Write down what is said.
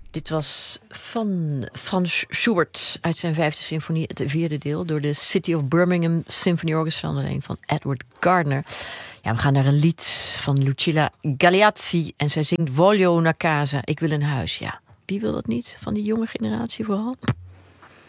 Dit was van Franz Schubert uit zijn 5e symfonie, het 4e deel, door de City of Birmingham Symphony Orchestra onder leiding van Edward Gardner. Ja, we gaan naar een lied van Lucilla Galeazzi en zij zingt Voglio una casa, ik wil een huis. Ja, wie wil dat niet? Van die jonge generatie vooral.